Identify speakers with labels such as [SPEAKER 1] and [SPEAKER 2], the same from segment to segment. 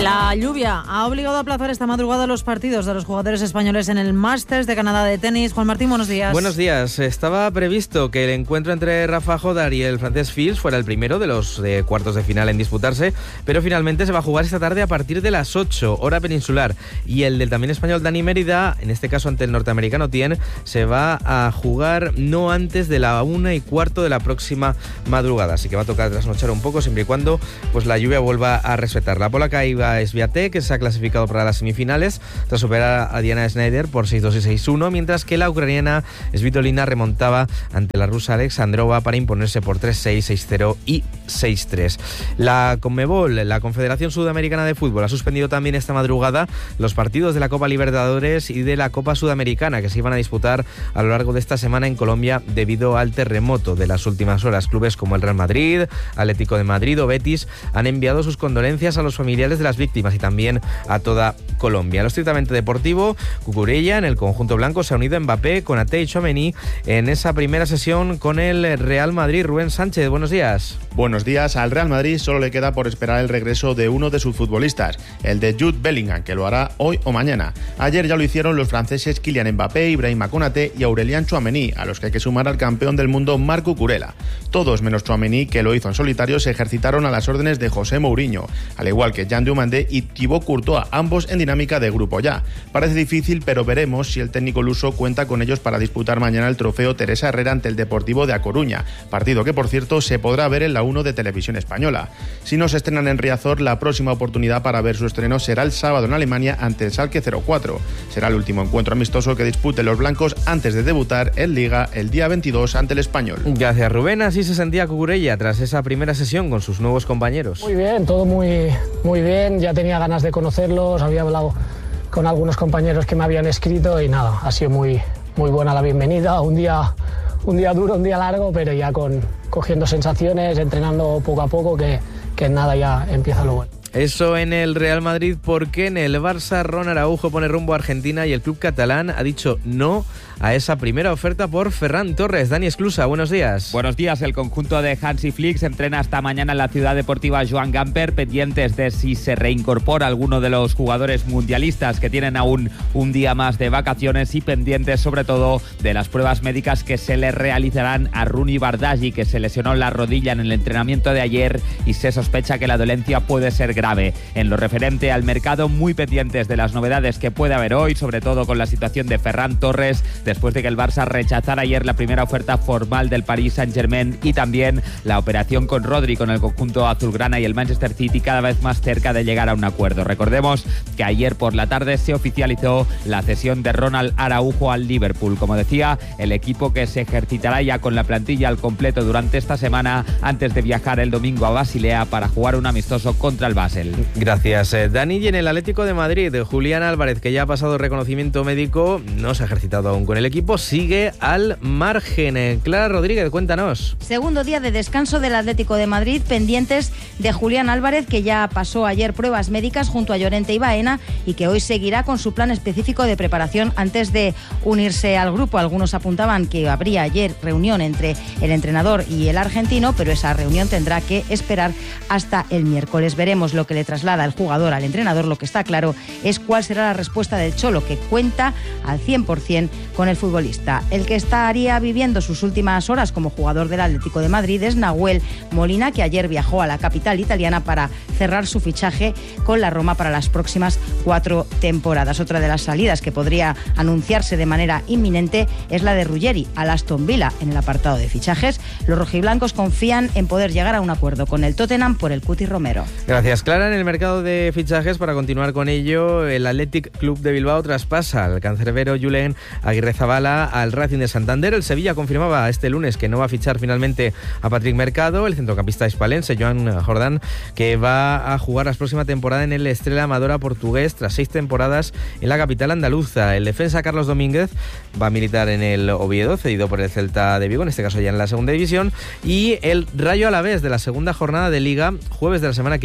[SPEAKER 1] La lluvia ha obligado a aplazar esta madrugada los partidos de los jugadores españoles en el Masters de Canadá de tenis. Juan Martín, buenos días.
[SPEAKER 2] Buenos días. Estaba previsto que el encuentro entre Rafa Jodar y el francés Fils fuera el primero de los cuartos de final en disputarse, pero finalmente se va a jugar esta tarde a partir de las 8, hora peninsular. Y el del también español Dani Mérida, en este caso ante el norteamericano Tien, se va a jugar no antes de la 1:15 de la próxima madrugada. Así que va a tocar trasnochar un poco, siempre y cuando pues la lluvia vuelva a respetar. La polaca Iga Swiatek, que se ha clasificado para las semifinales tras superar a Diana Schneider por 6-2 y 6-1, mientras que la ucraniana Svitolina remontaba ante la rusa Alexandrova para imponerse por 3-6, 6-0 y 6-3. La Conmebol, la Confederación Sudamericana de Fútbol, ha suspendido también esta madrugada los partidos de la Copa Libertadores y de la Copa Sudamericana que se iban a disputar a lo largo de esta semana en Colombia debido al terremoto de las últimas horas. Clubes como el Real Madrid, Atlético de Madrid o Betis han enviado sus condolencias a los familiares de las víctimas y también a toda Colombia. En lo estrictamente deportivo, Cucurella en el conjunto blanco se ha unido a Mbappé, Konaté y Tchouaméni en esa primera sesión con el Real Madrid. Rubén Sánchez, buenos días.
[SPEAKER 3] Buenos días. Al Real Madrid solo le queda por esperar el regreso de uno de sus futbolistas, el de Jude Bellingham, que lo hará hoy o mañana. Ayer ya lo hicieron los franceses Kylian Mbappé, Ibrahima Konaté y Aurélien Tchouaméni, a los que hay que sumar al campeón del mundo Marc Cucurella. Todos menos Tchouaméni, que lo hizo en solitario, se ejercitaron a las órdenes de José Mourinho, al igual que Jean Diomandé y Thibaut Courtois, ambos en dinámica de grupo ya. Parece difícil, pero veremos si el técnico luso cuenta con ellos para disputar mañana el trofeo Teresa Herrera ante el Deportivo de A Coruña, partido que por cierto se podrá ver en la 1 de Televisión Española. Si no se estrenan en Riazor, la próxima oportunidad para ver su estreno será el sábado en Alemania ante el Schalke 04. Será el último encuentro amistoso que disputen los blancos antes de debutar en Liga el día 22 ante el Español.
[SPEAKER 2] Gracias, Rubén. Así se sentía Cucurella tras esa primera sesión con sus nuevos compañeros.
[SPEAKER 4] Muy bien, todo muy bien. Ya tenía ganas de conocerlos, había hablado con algunos compañeros que me habían escrito y nada, ha sido muy buena la bienvenida. Un día duro, un día largo, pero ya cogiendo sensaciones, entrenando poco a poco, que nada, ya empieza lo bueno.
[SPEAKER 2] Eso en el Real Madrid, porque en el Barça Ron Araujo pone rumbo a Argentina y el club catalán ha dicho no a esa primera oferta por Ferran Torres. Dani Esclusa, buenos días.
[SPEAKER 5] Buenos días. El conjunto de Hansi Flick se entrena hasta mañana en la ciudad deportiva Joan Gamper, pendientes de si se reincorpora alguno de los jugadores mundialistas que tienen aún un día más de vacaciones y pendientes sobre todo de las pruebas médicas que se le realizarán a Rooney Bardghji, que se lesionó la rodilla en el entrenamiento de ayer y se sospecha que la dolencia puede ser grave. En lo referente al mercado, muy pendientes de las novedades que puede haber hoy, sobre todo con la situación de Ferran Torres, después de que el Barça rechazara ayer la primera oferta formal del Paris Saint-Germain, y también la operación con Rodri, con el conjunto azulgrana y el Manchester City cada vez más cerca de llegar a un acuerdo. Recordemos que ayer por la tarde se oficializó la cesión de Ronald Araujo al Liverpool. Como decía, el equipo que se ejercitará ya con la plantilla al completo durante esta semana antes de viajar el domingo a Basilea para jugar un amistoso contra el Basel.
[SPEAKER 2] Gracias, Dani. Y en el Atlético de Madrid, Julián Álvarez, que ya ha pasado reconocimiento médico, no se ha ejercitado aún con el equipo, sigue al margen. Clara Rodríguez, cuéntanos.
[SPEAKER 6] Segundo día de descanso del Atlético de Madrid, pendientes de Julián Álvarez, que ya pasó ayer pruebas médicas junto a Llorente y Baena y que hoy seguirá con su plan específico de preparación antes de unirse al grupo. Algunos apuntaban que habría ayer reunión entre el entrenador y el argentino, pero esa reunión tendrá que esperar hasta el miércoles. Veremos lo que le traslada el jugador al entrenador. Lo que está claro es cuál será la respuesta del Cholo, que cuenta al 100% con el futbolista. El que estaría viviendo sus últimas horas como jugador del Atlético de Madrid es Nahuel Molina, que ayer viajó a la capital italiana para cerrar su fichaje con la Roma para las próximas 4 temporadas. Otra de las salidas que podría anunciarse de manera inminente es la de Ruggeri al Aston Villa. En el apartado de fichajes, los rojiblancos confían en poder llegar a un acuerdo con el Tottenham por el Cuti Romero.
[SPEAKER 2] Gracias, Clara. En el mercado de fichajes, para continuar con ello, el Athletic Club de Bilbao traspasa al cancerbero Julen Aguirrezabala al Racing de Santander. El Sevilla confirmaba este lunes que no va a fichar finalmente a Patrick Mercado, el centrocampista hispalense Joan Jordán, que va a jugar la próxima temporada en el Estrella Amadora portugués tras 6 temporadas en la capital andaluza. El defensa Carlos Domínguez va a militar en el Oviedo, cedido por el Celta de Vigo, en este caso ya en la segunda división, y el Rayo Alavés de la segunda jornada de Liga, jueves de la semana que viene,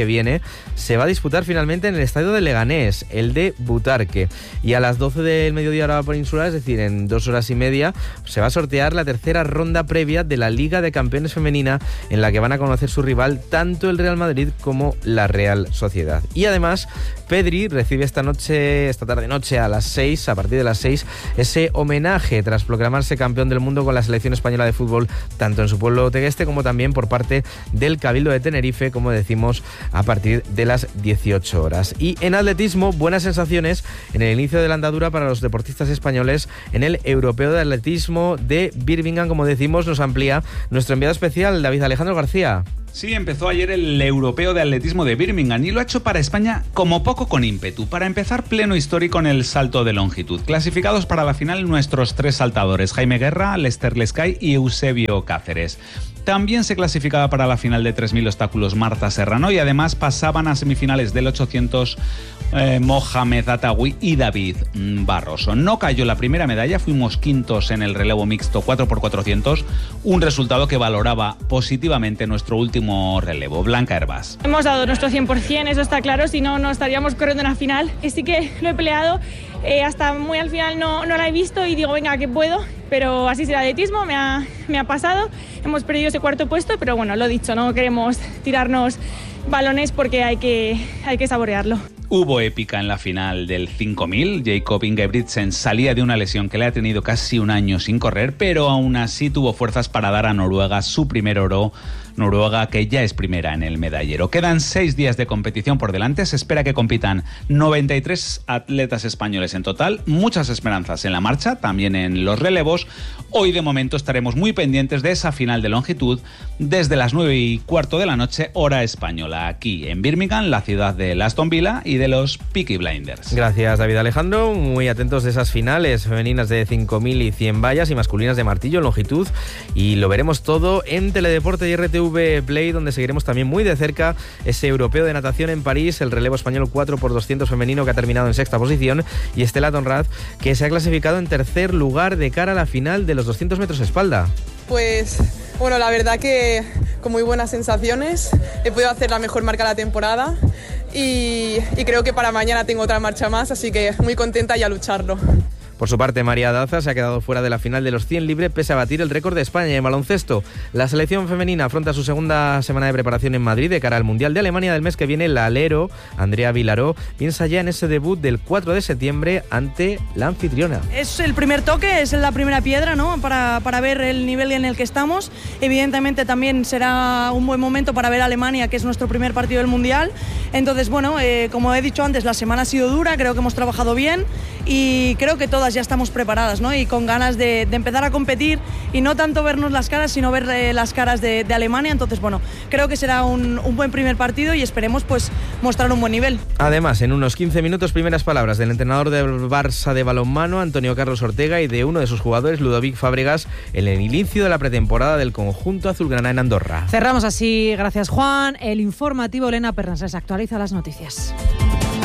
[SPEAKER 2] se va a disputar finalmente en el estadio de Leganés, el de Butarque. Y a las 12 del mediodía hora peninsular, es decir, en 2 horas y media, se va a sortear la tercera ronda previa de la Liga de Campeones Femenina, en la que van a conocer su rival tanto el Real Madrid como la Real Sociedad. Y además, Pedri recibe esta tarde-noche a partir de las 6, ese homenaje tras proclamarse campeón del mundo con la selección española de fútbol, tanto en su pueblo tegueste como también por parte del Cabildo de Tenerife, como decimos, a partir de las 18 horas. Y en atletismo, buenas sensaciones en el inicio de la andadura para los deportistas españoles en el Europeo de Atletismo de Birmingham, como decimos, nos amplía nuestro enviado especial, David Alejandro García.
[SPEAKER 7] Sí, empezó ayer el Europeo de Atletismo de Birmingham y lo ha hecho para España como poco con ímpetu. Para empezar, pleno histórico en el salto de longitud. Clasificados para la final nuestros 3 saltadores, Jaime Guerra, Lester Lescay y Eusebio Cáceres. También se clasificaba para la final de 3.000 obstáculos Marta Serrano y además pasaban a semifinales del 800 Mohamed Atawi y David Barroso. No cayó la primera medalla, fuimos quintos en el relevo mixto 4x400, un resultado que valoraba positivamente nuestro último relevo. Blanca Hervás.
[SPEAKER 8] Hemos dado nuestro 100%, eso está claro, si no, no estaríamos corriendo en la final. Sí que lo he peleado, hasta muy al final no la he visto y digo, venga, que puedo, pero así será el atletismo, me ha pasado. Hemos perdido ese 4.º puesto, pero bueno, lo dicho, no queremos tirarnos balones porque hay que saborearlo.
[SPEAKER 7] Hubo épica en la final del 5000. Jacob Ingebrigtsen salía de una lesión que le ha tenido casi un año sin correr, pero aún así tuvo fuerzas para dar a Noruega su primer oro. Noruega, que ya es primera en el medallero. Quedan 6 días de competición por delante. Se espera que compitan 93 atletas españoles en total. Muchas esperanzas en la marcha, también en los relevos. Hoy, de momento, estaremos muy pendientes de esa final de longitud desde las 9:15 de la noche, hora española, aquí en Birmingham, la ciudad de Aston Villa y de los Peaky Blinders.
[SPEAKER 2] Gracias, David Alejandro. Muy atentos de esas finales femeninas de 5.000 y 100 vallas y masculinas de martillo en longitud. Y lo veremos todo en Teledeporte y RTV Play, donde seguiremos también muy de cerca ese europeo de natación en París, el relevo español 4x200 femenino que ha terminado en 6ª posición, y Estela Tonrad, que se ha clasificado en 3er lugar de cara a la final de los 200 metros espalda.
[SPEAKER 9] Pues bueno, la verdad que con muy buenas sensaciones, he podido hacer la mejor marca de la temporada y creo que para mañana tengo otra marcha más, así que muy contenta y a lucharlo.
[SPEAKER 2] Por su parte, María Daza se ha quedado fuera de la final de los 100 libre pese a batir el récord de España en baloncesto. La selección femenina afronta su segunda semana de preparación en Madrid de cara al Mundial de Alemania del mes que viene. La alero, Andrea Vilaró, piensa ya en ese debut del 4 de septiembre ante la anfitriona.
[SPEAKER 10] Es el primer toque, es la primera piedra, ¿no? para ver el nivel en el que estamos. Evidentemente también será un buen momento para ver a Alemania, que es nuestro primer partido del Mundial. Entonces, bueno, como he dicho antes, la semana ha sido dura, creo que hemos trabajado bien y creo que todas ya estamos preparadas, ¿no? Y con ganas de empezar a competir y no tanto vernos las caras, sino ver las caras de Alemania. Entonces, bueno, creo que será un buen primer partido y esperemos pues mostrar un buen nivel.
[SPEAKER 2] Además, en unos 15 minutos, primeras palabras del entrenador del Barça de balonmano, Antonio Carlos Ortega, y de uno de sus jugadores, Ludovic Fábregas, en el inicio de la pretemporada del conjunto azulgrana en Andorra.
[SPEAKER 1] Cerramos así, gracias Juan. El informativo Elena Pernas les actualiza las noticias.